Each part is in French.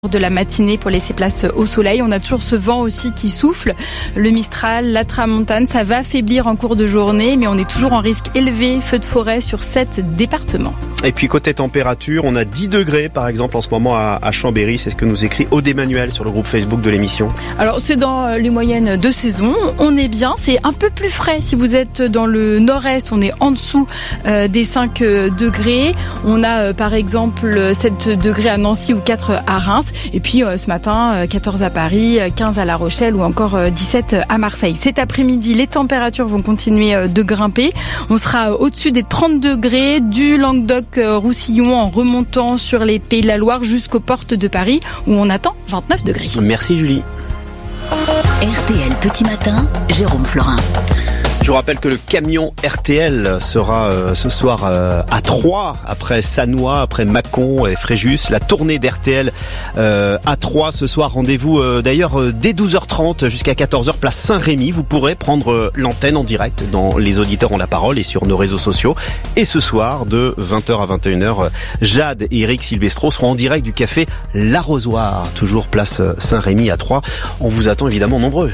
de la matinée pour laisser place au soleil. On a toujours ce vent aussi qui souffle. Le Mistral, la Tramontane, ça va faiblir en cours de journée, mais on est toujours en risque élevé, feu de forêt sur 7 départements. Et puis côté température, on a 10 degrés par exemple en ce moment à Chambéry. C'est ce que nous écrit Aude Emmanuel sur le groupe Facebook de l'émission. Alors c'est dans les moyennes de saison. On est bien, c'est un peu plus frais. Si vous êtes dans le nord-est, on est en dessous des 5 degrés. On a par exemple 7 degrés à Nancy ou 4 à Reims. Et puis ce matin, 14 à Paris, 15 à La Rochelle ou encore 17 à Marseille. Cet après-midi, les températures vont continuer de grimper. On sera au-dessus des 30 degrés du Languedoc-Roussillon en remontant sur les Pays de la Loire jusqu'aux portes de Paris où on attend 29 degrés. Merci Julie. RTL Petit Matin, Jérôme Florin. Je vous rappelle que le camion RTL sera ce soir à Troyes, après Sannois, après Mâcon et Fréjus. La tournée d'RTL à Troyes ce soir. Rendez-vous d'ailleurs dès 12h30 jusqu'à 14h, place Saint-Rémy. Vous pourrez prendre l'antenne en direct dans Les Auditeurs ont la parole et sur nos réseaux sociaux. Et ce soir, de 20h à 21h, Jade et Eric Silvestro seront en direct du café L'Arrosoir, toujours place Saint-Rémy à Troyes. On vous attend évidemment nombreux.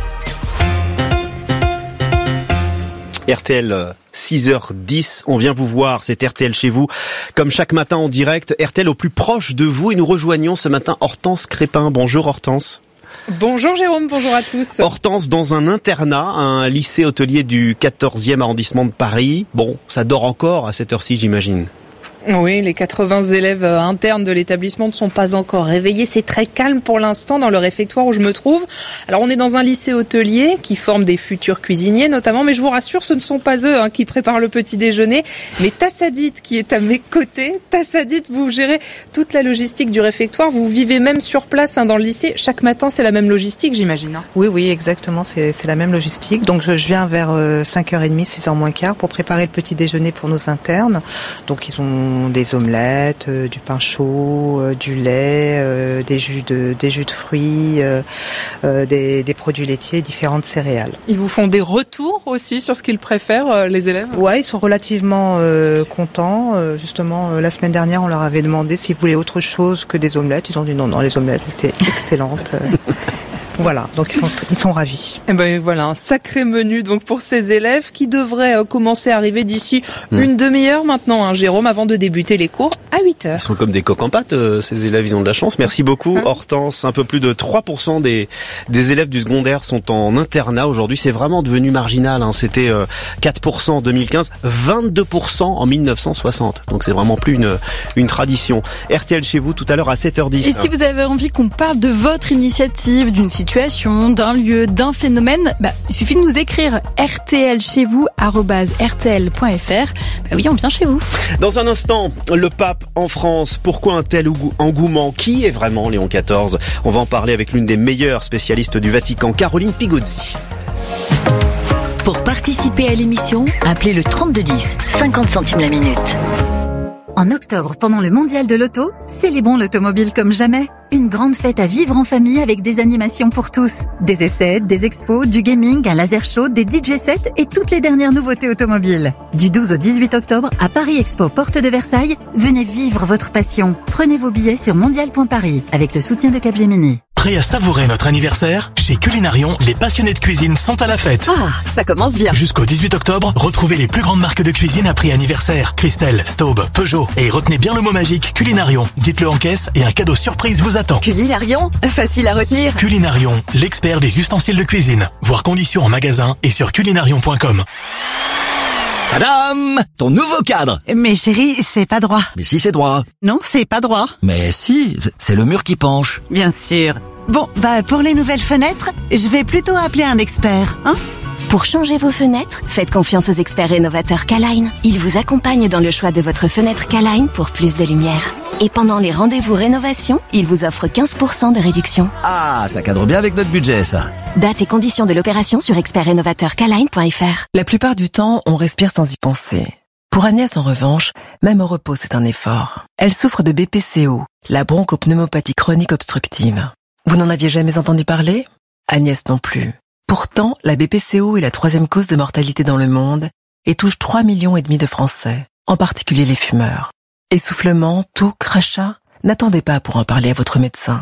RTL 6h10, on vient vous voir, c'est RTL chez vous, comme chaque matin en direct, RTL au plus proche de vous et nous rejoignons ce matin Hortense Crépin. Bonjour Hortense. Bonjour Jérôme, bonjour à tous. Hortense dans un internat, un lycée hôtelier du 14e arrondissement de Paris. Bon, ça dort encore à cette heure-ci j'imagine. Oui, les 80 élèves internes de l'établissement ne sont pas encore réveillés. C'est très calme pour l'instant dans le réfectoire où je me trouve. Alors on est dans un lycée hôtelier qui forme des futurs cuisiniers notamment, mais je vous rassure, ce ne sont pas eux qui préparent le petit déjeuner, mais Tassadit qui est à mes côtés. Tassadit, vous gérez toute la logistique du réfectoire, vous vivez même sur place dans le lycée. Chaque matin, c'est la même logistique, j'imagine. Oui, exactement, c'est la même logistique. Donc je viens vers 5h30, 6h moins quart pour préparer le petit déjeuner pour nos internes. Donc ils ont des omelettes, du pain chaud, du lait, des jus de fruits, des produits laitiers, différentes céréales. Ils vous font des retours aussi sur ce qu'ils préfèrent, les élèves ? Ouais, ils sont relativement contents. Justement, la semaine dernière, on leur avait demandé s'ils voulaient autre chose que des omelettes. Ils ont dit non, les omelettes étaient excellentes. Voilà, donc ils sont ravis. Et ben voilà, un sacré menu donc pour ces élèves qui devraient commencer à arriver d'ici une demi-heure maintenant, Jérôme, avant de débuter les cours à 8h. Ils sont comme des coqs en pâte, ces élèves, ils ont de la chance. Merci beaucoup Hortense. Un peu plus de 3% des élèves du secondaire sont en internat aujourd'hui. C'est vraiment devenu marginal. C'était 4% en 2015, 22% en 1960. Donc c'est vraiment plus une tradition. RTL chez vous tout à l'heure à 7h10. Et si vous avez envie qu'on parle de votre initiative, d'une situation, d'un lieu, d'un phénomène, il suffit de nous écrire rtlchezvous@rtl.fr. Oui, on vient chez vous. Dans un instant, le pape en France. Pourquoi un tel engouement ? Qui est vraiment Léon XIV ? On va en parler avec l'une des meilleures spécialistes du Vatican, Caroline Pigozzi. Pour participer à l'émission, appelez le 3210, 50 centimes la minute. En octobre, pendant le mondial de l'auto, célébrons l'automobile comme jamais. Une grande fête à vivre en famille avec des animations pour tous. Des essais, des expos, du gaming, un laser show, des DJ sets et toutes les dernières nouveautés automobiles. Du 12 au 18 octobre, à Paris Expo, porte de Versailles, venez vivre votre passion. Prenez vos billets sur mondial.paris avec le soutien de Capgemini. Prêt à savourer notre anniversaire ? Chez Culinarion, les passionnés de cuisine sont à la fête. Ah, ça commence bien. Jusqu'au 18 octobre, retrouvez les plus grandes marques de cuisine à prix anniversaire. Christelle, Staub, Peugeot. Et retenez bien le mot magique Culinarion. Dites-le en caisse et un cadeau surprise vous attend. Culinarion, facile à retenir. Culinarion, l'expert des ustensiles de cuisine. Voir conditions en magasin et sur culinarion.com. Tadam! Ton nouveau cadre! Mais chérie, c'est pas droit. Mais si, c'est droit. Non, c'est pas droit. Mais si, c'est le mur qui penche. Bien sûr. Bon, pour les nouvelles fenêtres, je vais plutôt appeler un expert, Pour changer vos fenêtres, faites confiance aux experts rénovateurs K-Line. Ils vous accompagnent dans le choix de votre fenêtre K-Line pour plus de lumière. Et pendant les rendez-vous rénovation, ils vous offrent 15% de réduction. Ah, ça cadre bien avec notre budget, ça. Date et conditions de l'opération sur expertrénovateurkline.fr. La plupart du temps, on respire sans y penser. Pour Agnès, en revanche, même au repos, c'est un effort. Elle souffre de BPCO, la bronchopneumopathie chronique obstructive. Vous n'en aviez jamais entendu parler ? Agnès non plus. Pourtant, la BPCO est la 3e cause de mortalité dans le monde et touche 3,5 millions de Français, en particulier les fumeurs. Essoufflement, toux, crachat, N'attendez pas pour en parler à votre médecin.